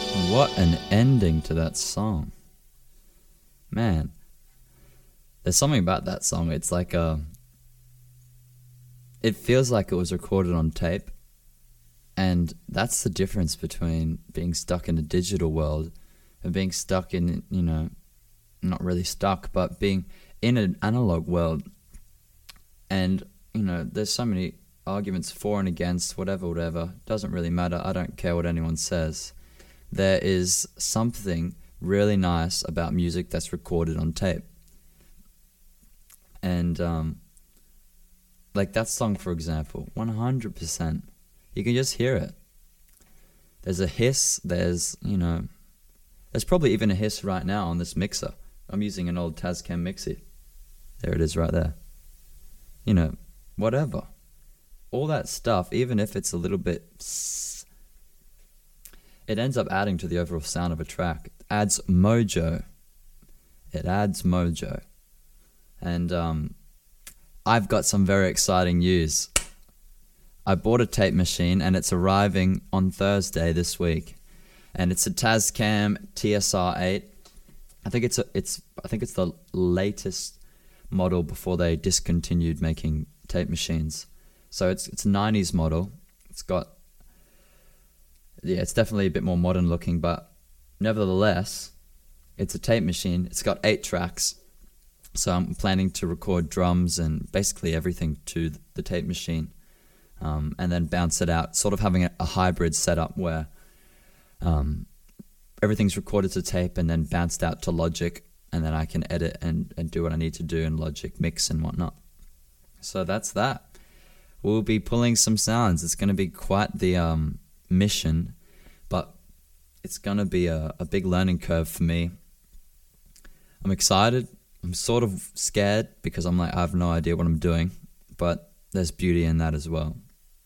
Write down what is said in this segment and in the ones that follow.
What an ending to that song. Man, there's something about that song. It's like it feels like it was recorded on tape. And that's the difference between being stuck in a digital world and being stuck in, not really stuck, but being in an analog world. And, there's so many arguments for and against, whatever. Doesn't really matter. I don't care what anyone says. There is something really nice about music that's recorded on tape. And, like that song, for example, 100%. You can just hear it. There's a hiss, there's probably even a hiss right now on this mixer. I'm using an old Tascam mixer. There it is right there. Whatever. All that stuff, even if it's a little bit, it ends up adding to the overall sound of a track. It adds mojo. And I've got some very exciting news. I bought a tape machine and it's arriving on Thursday this week. And it's a Tascam TSR8. I think it's the latest model before they discontinued making tape machines. So it's a 90s model. It's definitely a bit more modern looking, but nevertheless, it's a tape machine. It's got 8 tracks. So I'm planning to record drums and basically everything to the tape machine, and then bounce it out, sort of having a hybrid setup where everything's recorded to tape and then bounced out to Logic, and then I can edit and do what I need to do in Logic, mix and whatnot. So that's that. We'll be pulling some sounds. It's going to be quite the mission, but it's going to be a big learning curve for me. I'm excited. I'm sort of scared because I'm like, I have no idea what I'm doing, but there's beauty in that as well.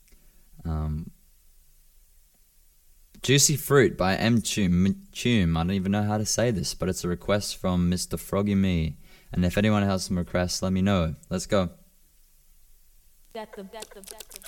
Juicy Fruit by M. Tune. I don't even know how to say this, but it's a request from Mr. Froggy Me. And if anyone has some requests, let me know. Let's go.